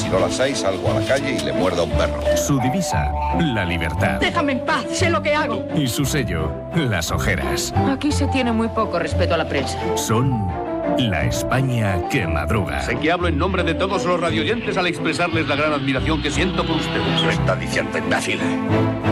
Si no las hay, salgo a la calle y le muerdo a un perro. Su divisa, la libertad. Déjame en paz, sé lo que hago. Y su sello, las ojeras. Aquí se tiene muy poco respeto a la prensa. Son la España que madruga. Sé que hablo en nombre de todos los radioyentes al expresarles la gran admiración que siento por ustedes. Lo está diciendo, imbécil.